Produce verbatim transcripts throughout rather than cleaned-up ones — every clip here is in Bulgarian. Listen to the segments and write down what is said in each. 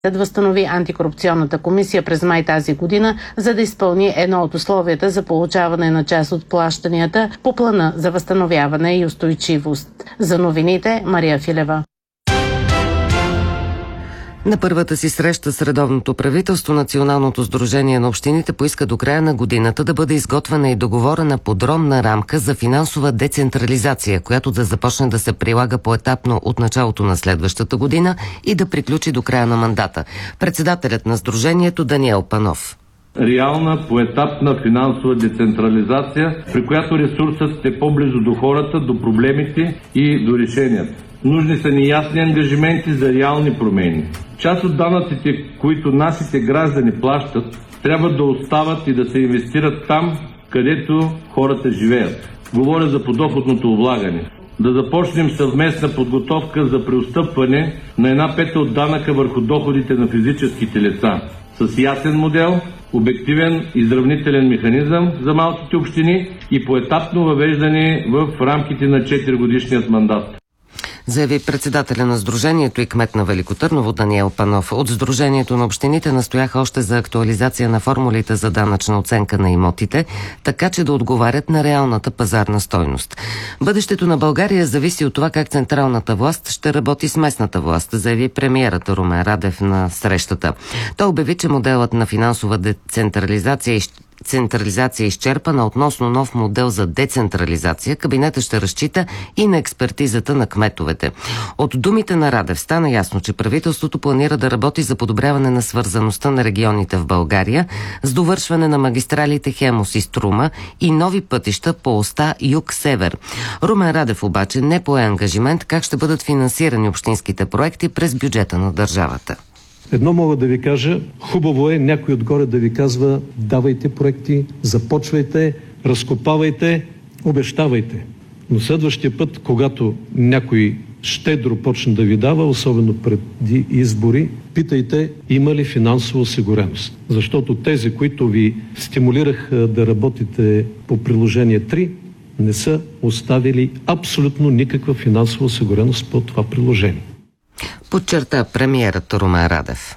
възстанови антикорупционната комисия през май тази година, за да изпълни едно от условията за получаване на част от плащанията по плана за възстановяване и устойчивост. За новините, Мария Филева. На първата си среща с редовното правителство, Националното сдружение на общините поиска до края на годината да бъде изготвена и договорена подробна рамка за финансова децентрализация, която да започне да се прилага поетапно от началото на следващата година и да приключи до края на мандата. Председателят на сдружението Даниел Панов. Реална поетапна финансова децентрализация, при която ресурсът е по-близо до хората, до проблемите и до решенията. Нужни са ни ясни ангажименти за реални промени. Част от данъците, които нашите граждани плащат, трябва да остават и да се инвестират там, където хората живеят. Говоря за подоходното облагане. Да започнем съвместна подготовка за преотстъпване на една пета от данъка върху доходите на физическите лица. С ясен модел, обективен изравнителен механизъм за малките общини и поетапно въвеждане в рамките на четиригодишният мандат. Заяви председателя на Сдружението и кмет на Велико Търново Даниел Панов. От Сдружението на общините настояха още за актуализация на формулите за данъчна оценка на имотите, така че да отговарят на реалната пазарна стойност. Бъдещето на България зависи от това как централната власт ще работи с местната власт, заяви премиерът Румен Радев на срещата. Той обяви, че моделът на финансова децентрализация и централизация е изчерпана. Относно нов модел за децентрализация, кабинета ще разчита и на експертизата на кметовете. От думите на Радев стана ясно, че правителството планира да работи за подобряване на свързаността на регионите в България с довършване на магистралите Хемус и Струма и нови пътища по оста юг-север. Румен Радев обаче не пое ангажимент как ще бъдат финансирани общинските проекти през бюджета на държавата. Едно мога да ви кажа, хубаво е някой отгоре да ви казва: давайте проекти, започвайте, разкопавайте, обещавайте. Но следващия път, когато някой щедро почне да ви дава, особено преди избори, питайте има ли финансова осигуреност. Защото тези, които ви стимулираха да работите по приложение три, не са оставили абсолютно никаква финансова осигуреност по това приложение. Подчерта премиерът Румен Радев.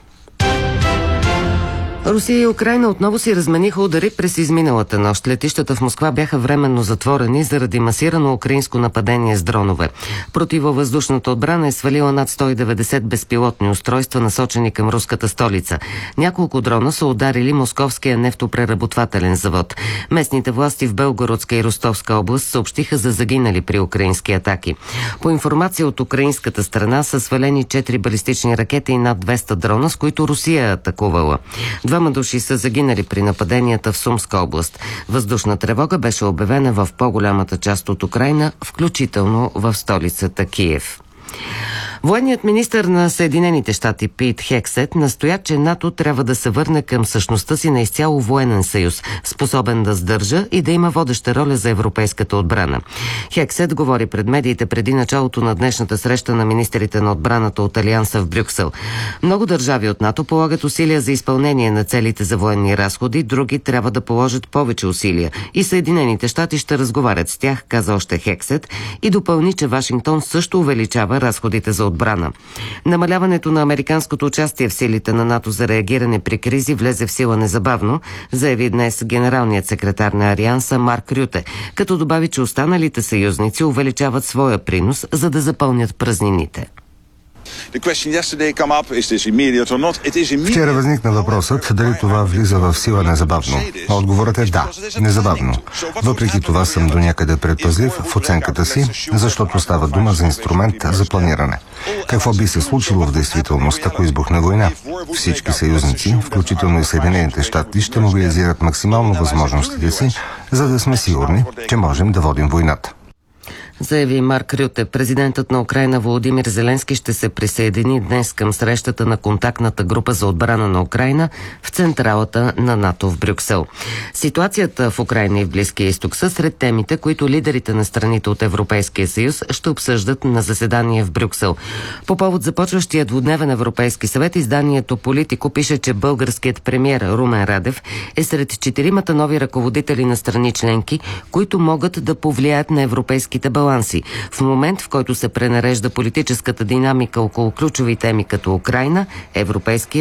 Русия и Украйна отново си размениха удари през изминалата нощ. Летищата в Москва бяха временно затворени заради масирано украинско нападение с дронове. Противовъздушната отбрана е свалила над сто и деветдесет безпилотни устройства, насочени към руската столица. Няколко дрона са ударили Московския нефтопреработвателен завод. Местните власти в Белгородска и Ростовска област съобщиха за загинали при украински атаки. По информация от украинската страна са свалени четири балистични ракети и над двеста дрона, с които Русия е атакувала. Двама души са загинали при нападенията в Сумска област. Въздушна тревога беше обявена в по-голямата част от Украйна, включително в столицата Киев. Военният министър на Съединените щати Пит Хексет настоя, че НАТО трябва да се върне към същността си на изцяло военен съюз, способен да сдържа и да има водеща роля за европейската отбрана. Хексет говори пред медиите преди началото на днешната среща на министрите на отбраната от Алианса в Брюксел. Много държави от НАТО полагат усилия за изпълнение на целите за военни разходи, други трябва да положат повече усилия и Съединените щати ще разговарят с тях, каза още Хексет, и допълни, че Вашингтон също увеличава разходите за отбрана. Намаляването на американското участие в силите на НАТО за реагиране при кризи влезе в сила незабавно, заяви днес генералният секретар на Алианса Марк Рюте, като добави, че останалите съюзници увеличават своя принос, за да запълнят празнините. Вчера възникна въпросът дали това влиза в сила незабавно. Отговорът е да, незабавно. Въпреки това съм до някъде предпазлив в оценката си, защото става дума за инструмент за планиране. Какво би се случило в действителност, ако избухне война? Всички съюзници, включително и Съединените щати, ще мобилизират максимално възможностите си, за да сме сигурни, че можем да водим войната. Заяви Марк Рюте. Президентът на Украйна Володимир Зеленски ще се присъедини днес към срещата на контактната група за отбрана на Украйна в централата на НАТО в Брюксел. Ситуацията в Украйна и в Близкия изток са сред темите, които лидерите на страните от Европейския съюз ще обсъждат на заседание в Брюксел. По повод започващия двудневен Европейски съвет, изданието Политико пише, че българският премиер Румен Радев е сред четиримата нови ръководители на страни членки, които могат да повлияят на европейските баланси. В момент, в който се пренарежда политическата динамика около ключови теми като Украйна, Европейския